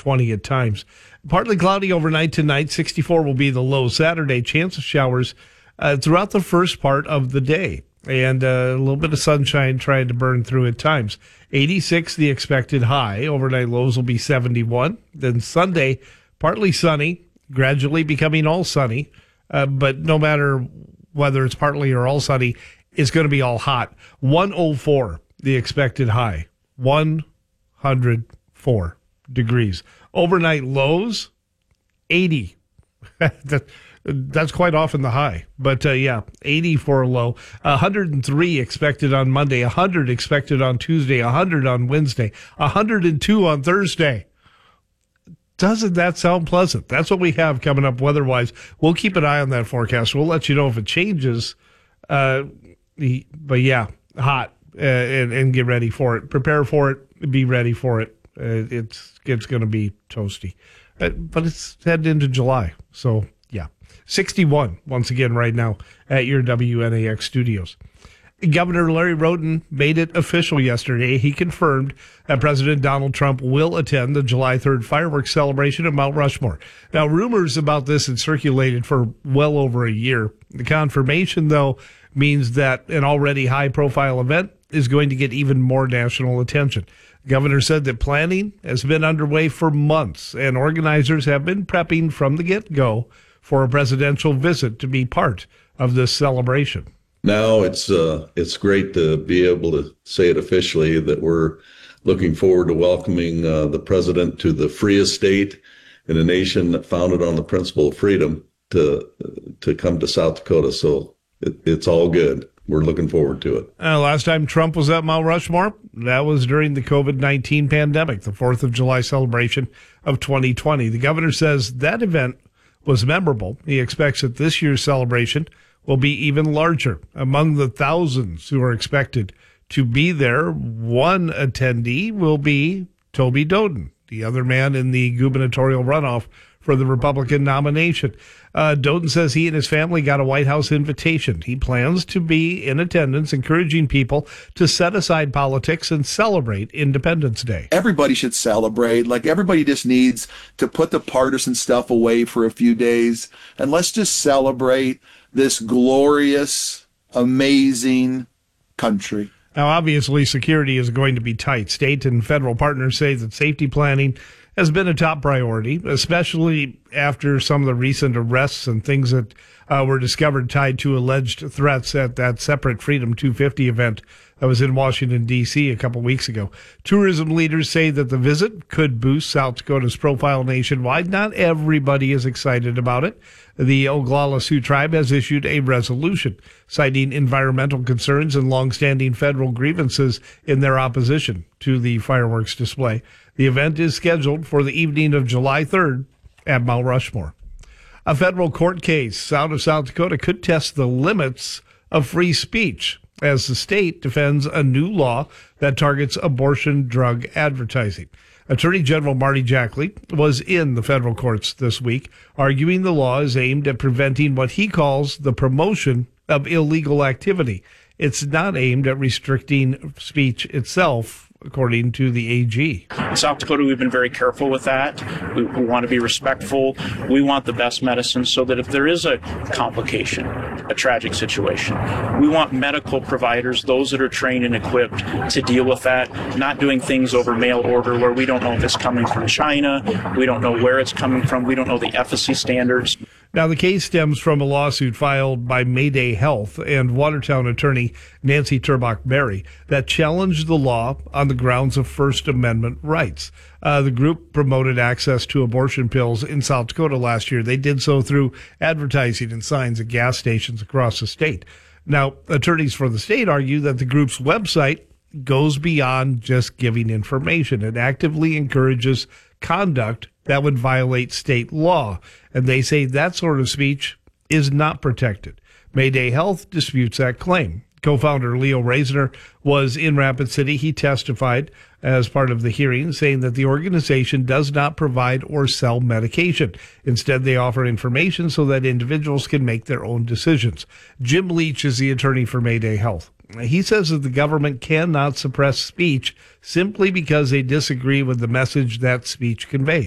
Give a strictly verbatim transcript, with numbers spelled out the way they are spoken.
twenty at times. Partly cloudy overnight tonight. sixty-four will be the low. Saturday, chance of showers uh, throughout the first part of the day. And uh, a little bit of sunshine trying to burn through at times. eighty-six the expected high. Overnight lows will be seventy-one. Then Sunday, partly sunny, gradually becoming all sunny. Uh, but no matter whether it's partly or all sunny, it's going to be all hot. one oh four the expected high. one hundred four degrees. Overnight lows, eighty. that, that's quite often the high. But, uh, yeah, eighty for a low. one hundred three expected on Monday, one hundred expected on Tuesday, one hundred on Wednesday, one hundred two on Thursday. Doesn't that sound pleasant? That's what we have coming up weather-wise. We'll keep an eye on that forecast. We'll let you know if it changes. Uh, but, yeah, hot, uh, and, and get ready for it. Prepare for it. Be ready for it. Uh, it's it's going to be toasty. Uh, but it's heading into July. So, yeah. sixty-one, once again, right now at your W N A X studios. Governor Larry Roden made it official yesterday. He confirmed that President Donald Trump will attend the July third fireworks celebration at Mount Rushmore. Now, rumors about this had circulated for well over a year. The confirmation, though, means that an already high-profile event is going to get even more national attention. The governor said that planning has been underway for months, and organizers have been prepping from the get-go for a presidential visit to be part of this celebration. Now it's uh, it's great to be able to say it officially that we're looking forward to welcoming uh, the president to the freest state in a nation that founded on the principle of freedom to to come to South Dakota. So it, it's all good. We're looking forward to it. Uh, last time Trump was at Mount Rushmore, that was during the covid nineteen pandemic, the fourth of July celebration of twenty twenty. The governor says that event was memorable. He expects that this year's celebration will be even larger. Among the thousands who are expected to be there, one attendee will be Toby Doden, the other man in the gubernatorial runoff for the Republican nomination. Uh, Doden says he and his family got a White House invitation. He plans to be in attendance, encouraging people to set aside politics and celebrate Independence Day. Everybody should celebrate. Like, everybody just needs to put the partisan stuff away for a few days, and let's just celebrate this glorious, amazing country. Now, obviously, security is going to be tight. State and federal partners say that safety planning has been a top priority, especially after some of the recent arrests and things that uh, were discovered tied to alleged threats at that separate Freedom two fifty event that was in Washington, D C a couple weeks ago. Tourism leaders say that the visit could boost South Dakota's profile nationwide. Not everybody is excited about it. The Oglala Sioux Tribe has issued a resolution citing environmental concerns and longstanding federal grievances in their opposition to the fireworks display. The event is scheduled for the evening of July third at Mount Rushmore. A federal court case out of South Dakota could test the limits of free speech as the state defends a new law that targets abortion drug advertising. Attorney General Marty Jackley was in the federal courts this week, arguing the law is aimed at preventing what he calls the promotion of illegal activity. It's not aimed at restricting speech itself, according to the A G. In South Dakota, we've been very careful with that. We, we want to be respectful. We want the best medicine so that if there is a complication, a tragic situation, we want medical providers, those that are trained and equipped to deal with that, not doing things over mail order where we don't know if it's coming from China, we don't know where it's coming from, we don't know the efficacy standards. Now, the case stems from a lawsuit filed by Mayday Health and Watertown attorney Nancy Turbach-Berry that challenged the law on the grounds of First Amendment rights. Uh, the group promoted access to abortion pills in South Dakota last year. They did so through advertising and signs at gas stations across the state. Now, attorneys for the state argue that the group's website goes beyond just giving information. It actively encourages conduct that would violate state law. And they say that sort of speech is not protected. Mayday Health disputes that claim. Co-founder Leo Reisner was in Rapid City. He testified as part of the hearing, saying that the organization does not provide or sell medication. Instead, they offer information so that individuals can make their own decisions. Jim Leach is the attorney for Mayday Health. He says that the government cannot suppress speech simply because they disagree with the message that speech conveys.